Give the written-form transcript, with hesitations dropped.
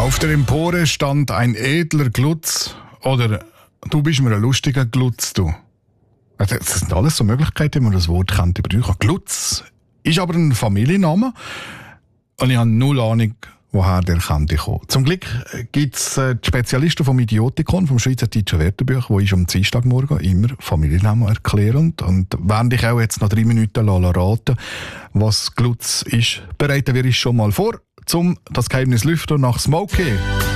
Auf der Empore stand ein edler Glutz oder du bist mir ein lustiger Glutz, du. Das sind alles so Möglichkeiten, wie man das Wort könnte brauchen. Glutz ist aber ein Familienname und ich habe null Ahnung, woher der könnte kommen. Zum Glück gibt es die Spezialisten vom Idiotikon, vom Schweizerdeutschen Wörterbuch, wo ich am Dienstagmorgen immer Familiennamen erklären. Und während ich auch jetzt noch 3 Minuten raten, was Glutz ist, bereiten wir uns schon mal vor, um das Geheimnis lüften nach Smokey.